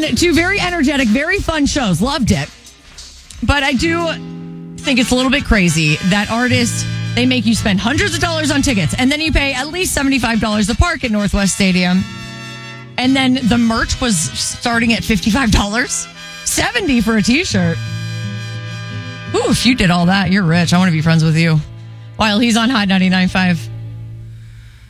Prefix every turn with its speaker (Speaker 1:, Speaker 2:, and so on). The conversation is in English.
Speaker 1: been two very energetic, very fun shows. Loved it. But I do think it's a little bit crazy that artists, they make you spend hundreds of dollars on tickets and then you pay at least $75 to park at Northwest Stadium. And then the merch was starting at $55, $70 for a t-shirt. Ooh, if you did all that, you're rich. I want to be friends with you. While he's on Hot 99.5.